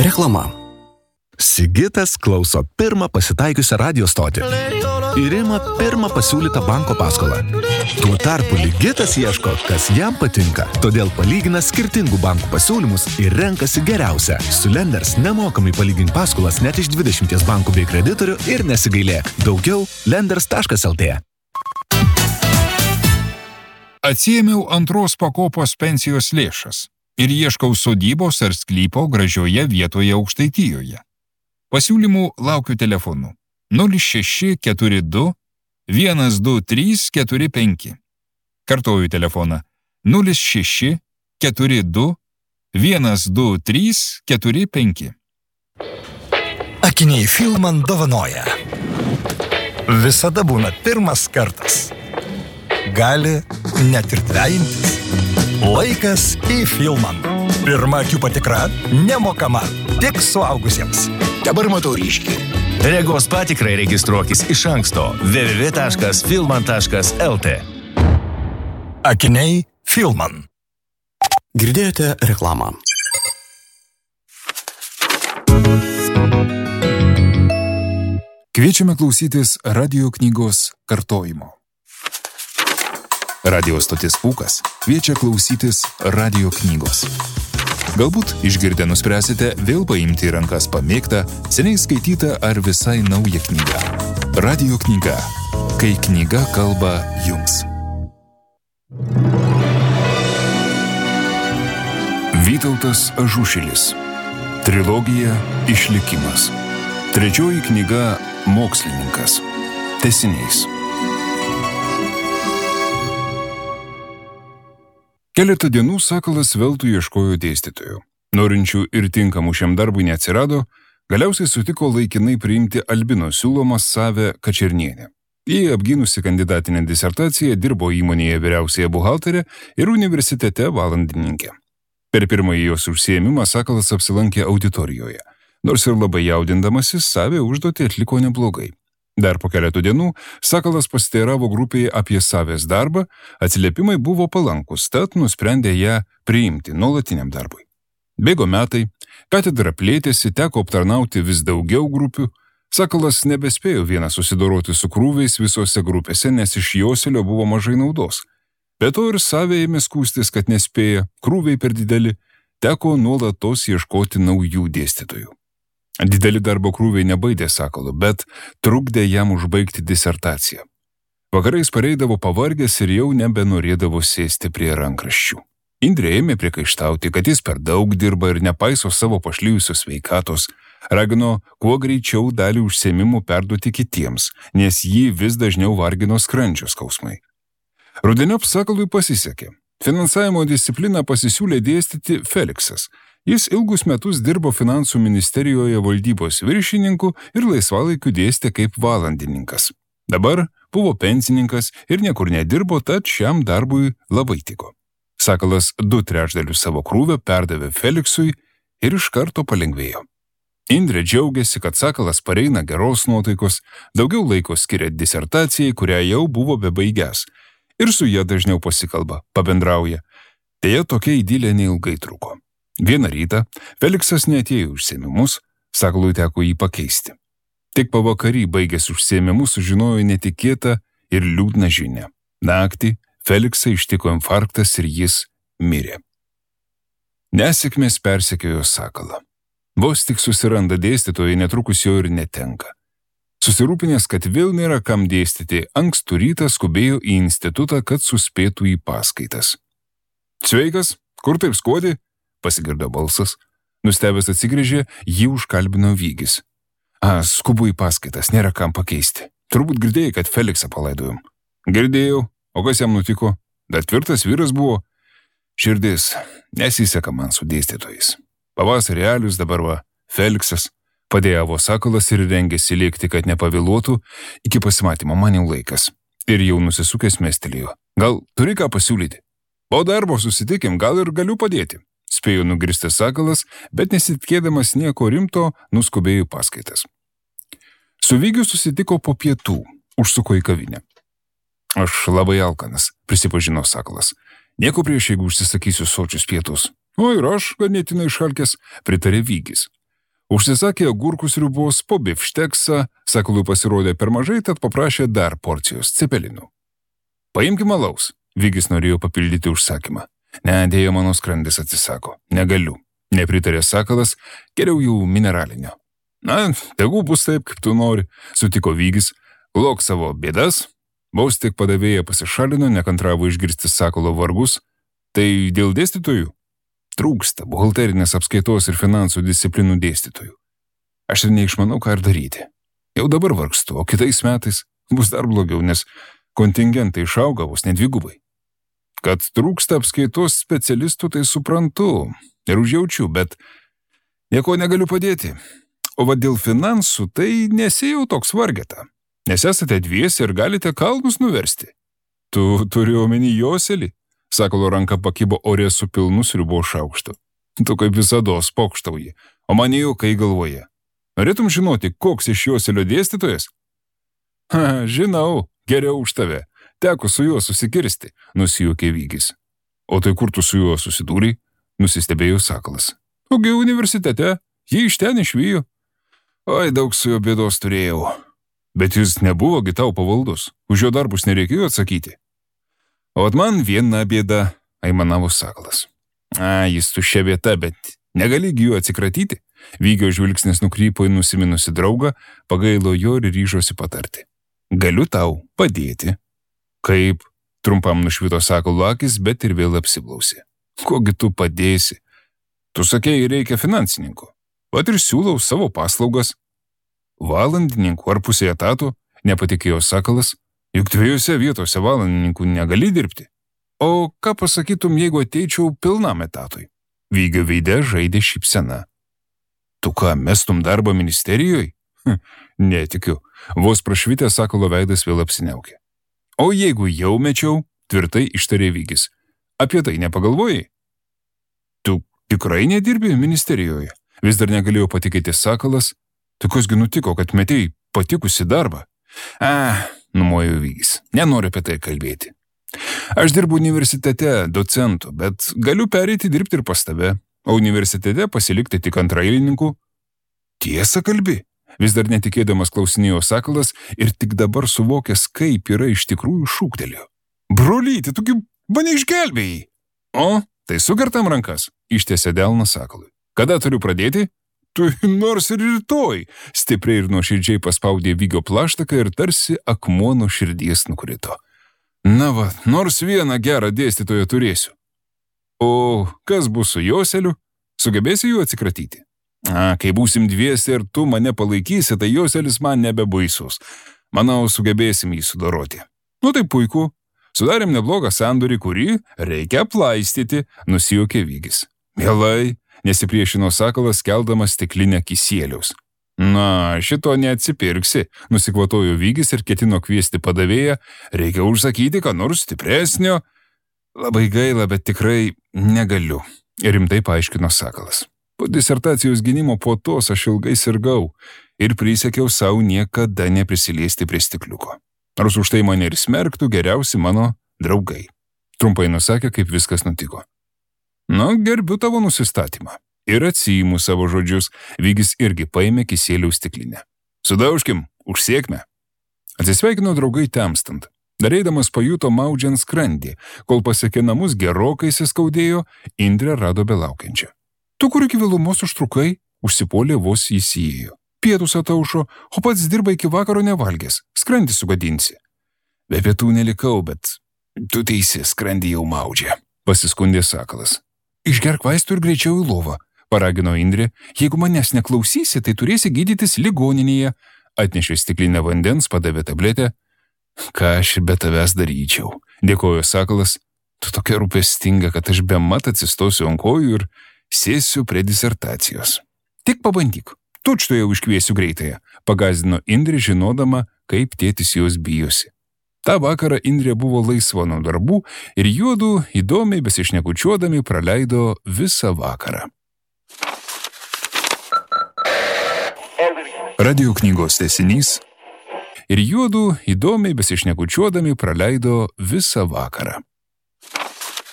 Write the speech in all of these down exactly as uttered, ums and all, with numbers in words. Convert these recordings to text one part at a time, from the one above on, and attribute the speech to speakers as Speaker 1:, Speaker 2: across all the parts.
Speaker 1: Reklama. Sigitas klauso pirmą pasitaikiusią radio stotį ir ima pirmą pasiūlytą banko paskolą. Tuo tarpu Ligitas ieško, kas jam patinka, todėl palygina skirtingų bankų pasiūlymus ir renkasi geriausią. Su Lenders nemokamai palygink paskolas net iš dvidešimties bankų bei kreditorių ir nesigailėk. Daugiau lenders taškas el tė.
Speaker 2: Atsiėmiau antros pakopos pensijos lėšas ir ieškau sodybos ar sklypo gražioje vietoje Aukštaitijoje. Pasiūlymų laukiu telefonu nulis šeši keturi du vienas du trys keturi penki. Kartoju telefoną nulis šeši keturi du vienas du trys keturi penki.
Speaker 3: Akiniai Filman dovanoja. Visada būna pirmas kartas. Gali net ir dvejintis. Laikas į Filman. Pirma akių patikra nemokama, tik suaugusiems.
Speaker 4: Dabar matau ryškiai.
Speaker 5: Regos patikrai registruokis iš anksto w w w taškas filman taškas el tė.
Speaker 3: Akiniai Filman.
Speaker 1: Girdėjote reklamą.
Speaker 2: Kviečiame klausytis radio knygos kartojimo. Radio stotis Pūkas kviečia klausytis radio knygos. Galbūt išgirdę nuspręsite vėl paimti į rankas pamėgtą, seniai skaitytą ar visai naują knygą. Radio knyga. Kai knyga kalba jums. Vytautas Ažušilis. Trilogija Išlikimas. Trečioji knyga Mokslininkas. Tęsiniais. Keletą dienų Sakalas veltui ieškojo dėstytojų. Norinčių ir tinkamų šiam darbui neatsirado, galiausiai sutiko laikinai priimti Albino siūlomą Savę Kačernienę. Ji apgynusi kandidatinę disertaciją dirbo įmonėje vyriausiąją buhalterę ir universitete valandininkė. Per pirmąjį jos užsiėmimą Sakalas apsilankė auditorijoje. Nors ir labai jaudindamasis, Savę užduotį atliko neblogai. Dar po keletų dienų Sakalas pasiteiravo grupėje apie Savės darbą, atsiliepimai buvo palankus, tad nusprendė ją priimti nuolatiniam darbui. Bėgo metai, katedra plėtėsi, teko aptarnauti vis daugiau grupių. Sakalas nebespėjo vienas susidoroti su krūviais visose grupėse, nes iš joselio buvo mažai naudos. Be to ir Savė ėmė skųstis, kad nespėja, krūviai per dideli, teko nuolatos ieškoti naujų dėstytojų. Dideli darbo krūviai nebaidė Sakalo, bet trukdė jam užbaigti disertaciją. Vakarais pareidavo pavargęs ir jau nebenorėdavo sėsti prie rankraščių. Indrė ėmė priekaištauti, kad jis per daug dirba ir nepaiso savo pašlijusios sveikatos, ragino kuo greičiau dalį užsiėmimų perduoti kitiems, nes jį vis dažniau vargino skrandžio skausmai. Rudeniop Sakalui pasisekė. Finansavimo discipliną pasisiūlė dėstyti Feliksas. Jis ilgus metus dirbo finansų ministerijoje valdybos viršininku ir laisvalaikiu dėstė kaip valandininkas. Dabar buvo pensininkas ir niekur nedirbo, tad šiam darbui labai tiko. Sakalas du trečdalius savo krūvio perdavė Feliksui ir iš karto palengvėjo. Indrė džiaugiasi, kad Sakalas pareina geros nuotaikos, daugiau laiko skiria disertacijai, kurią jau buvo bebaigęs, ir su ja dažniau pasikalba, pabendrauja. Deja, tokia idilė neilgai truko. Vieną rytą Feliksas neatėjo užsiėmimus, Sakalui teko jį pakeisti. Tik pavakarį baigęs užsiėmimus sužinojo netikėtą ir liūdną žinią. Naktį Feliksą ištiko infarktas ir jis mirė. Nesėkmės persekiojo Sakalą. Vos tik susiranda dėstytojai, netrukus jo ir netenka. Susirūpinęs, kad vėl nėra kam dėstyti, ankstų rytą skubėjo į institutą, kad suspėtų į paskaitas. Sveikas, kur taip skuodi? Pasigirdo balsas. Nustebęs atsigręžė, jį užkalbino Vygis. A, skubu į paskaitas, nėra kam pakeisti. Turbūt girdėjai, kad Feliksą palaidojom. Girdėjau, o kas jam nutiko? Dar tvirtas vyras buvo. Širdis, nesiseka man su dėstytojais. Pavasarį Alius, dabar va, Feliksas. Padėjavo Sakalas ir rengėsi lėkti, kad nepavėluotų, iki pasimatymo man jau laikas. Ir jau nusisukęs mestelėjo. Gal turi ką pasiūlyti? Po darbo susitikim, gal ir galiu padėti. Spėjo nugristi Sakalas, bet nesitikėdamas nieko rimto, nuskubėjo paskaitas. Su Vygiu susitiko po pietų, užsuko į kavinę. Aš labai alkanas, prisipažino Sakalas. Nieko prieš, jeigu užsisakysiu sočius pietus. O ir aš ganėtinai išalkęs, pritarė Vygis. Užsisakė agurkų sriubos po bifšteksą, Sakalui pasirodė per mažai, tad paprašė dar porcijos cepelinų. Paimkim alaus, Vigis norėjo papildyti užsakymą. Ne, dėjo mano skrandis atsisako. Negaliu. Nepritarė Sakalas, geriau jau mineralinio. Na, tegu bus taip, kaip tu nori, sutiko Vigis. Lok savo bėdas. Vos tik padavėja pasišalino, nekantravo išgirsti Sakalo vargus. Tai dėl dėstytojų? Trūksta buhalterinės apskaitos ir finansų disciplinų dėstytojų. Aš ir neišmanau, ką ir daryti. Jau dabar vargstu, o kitais metais bus dar blogiau, nes kontingentai išauga vos nedvigubai. Kad trūksta apskaitos specialistų, tai suprantu ir užjaučiu, bet nieko negaliu padėti. O va dėl finansų, tai nesėjau toks vargeta, nes esate dviesi ir galite kalnus nuversti. Tu turi omeny Joselį? Sakalo ranka pakibo ore su pilnu sriubos šaukštu. Tu kaip visados pokštauji, o man juokai galvoje. Norėtum žinoti, koks iš Joselio dėstytojas? Ha, žinau, geriau už tave. Teko su juo susikirsti, nusijuokė Vigis. O tai kur tu su juo susidūrei? Nusistebėjo Sakalas. Ogi universitete, jį iš ten išvijo. Oi, daug su jo bėdos turėjau. Bet jis nebuvogi tau pavaldus, už jo darbus nereikėjo atsakyti. O at man viena bėda, aimanavo Sakalas. A, jis tuščia vieta, bet negali jų atsikratyti. Vigio žvilgsnis nukrypo į nusiminusi draugą, pagailo jo ir ryžosi patarti. Galiu tau padėti. Kaip? Trumpam nušvito Sakalo akis, bet ir vėl apsiblausė. Kogi tu padėsi? Tu sakėjai, reikia finansininkų. Vat ir siūlau savo paslaugas. Valandininkų ar pusė etatų, nepatikėjo Sakalas. Juk dviejose vietose valandininkų negali dirbti. O ką pasakytum, jeigu ateičiau pilnam etatui? Vigio veide žaidė šypsena. Tu ką, mestum darbą ministerijoje? Hm, netikiu. Vos prašvitė Sakalo veidas vėl apsiniaukė. O jeigu jau mečiau, tvirtai ištarė Vigis. Apie tai nepagalvojai? Tu tikrai nedirbi ministerijoje? Vis dar negalėjo patikėti Sakalas. Tai kasgi nutiko, kad metėjai patikusi darbą? A, numojo Vigis. Nenoriu apie tai kalbėti. Aš dirbu universitete docentu, bet galiu pereiti dirbti ir pas tave, o universitete pasilikti tik antraeilininkų. Tiesa kalbi? Vis dar netikėdamas klausinėjo Sakalas ir tik dabar suvokęs, kaip yra iš tikrųjų šūktelėjo. Brolyti, tu kaip mane išgelbėjai. O, tai sukertam rankas, ištiesė delną Sakalui. Kada turiu pradėti? Tu nors ir rytoj, stipriai ir nuoširdžiai paspaudė Vigio plaštaką ir tarsi akmuo nuo širdies nukrito. Na va, nors vieną gerą dėstytoją turėsiu. O kas bus su Joseliu? Sugebėsi jų atsikratyti? A, kai būsim dviesi ir tu mane palaikysi, tai Joselis man nebebaisus. Manau, sugebėsim jį sudoroti. Nu tai puiku. Sudarėm neblogą sandorį, kurį reikia aplaistyti, nusijuokė Vigis. Mielai, nesipriešino Sakalas, keldamas stiklinę kisieliaus. Na, šito neatsipirksi, nusikvatojo Vigis ir ketino kviesti padavėją, reikia užsakyti, ką nors stipresnio. Labai gaila, bet tikrai negaliu, rimtai paaiškino Sakalas. Po disertacijos gynimo po tos aš ilgai sirgau ir prisiekiau savo niekada neprisiliesti prie stikliuko. Nors už tai mane ir smerktų geriausi mano draugai. Trumpai nusakė, kaip viskas nutiko. Na, gerbiu tavo nusistatymą. Ir atsiimu savo žodžius, Vigis irgi paėmė kisėliaus stiklinę. Sudaužkim, už sėkmę. Atsisveikino draugai temstant. Dareidamas pajuto maudžiant skrandį, kol pasiekė namus gerokai įsiskaudėjo, Indrė rado belaukiančią. Tu kur iki vėlumos užtrukai, užsipolė vos įsijėjo. Pietus ataušo, o pats dirba iki vakaro nevalgęs, skrandį sugadinsi. Be pietų nelikau, bet tu teisi, skrandį jau maudžia, pasiskundė Sakalas. Išgerk vaistų ir greičiau į lovą, paragino Indrė. Jeigu manęs neklausysi, tai turėsi gydytis ligoninėje. Atnešė stiklinę vandens, padavė tabletę. Ką aš be tavęs daryčiau, dėkojo Sakalas. Tu tokia rūpestinga, kad aš be mat atsistosiu ant kojų ir sėsiu prie disertacijos. Tik pabandyk, tučto jau iškviesiu greitąją, pagazdino Indrė, žinodama, kaip tėtis jos bijosi. Ta vakarą Indrė buvo laisva nuo darbų ir juodu įdomiai besišnekučiuodami praleido visą vakarą. Radio knygos tęsinys ir juodu įdomiai besišnekučiuodami praleido visą vakarą.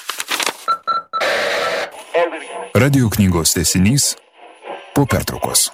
Speaker 2: Radio knygos tęsinys po pertraukos.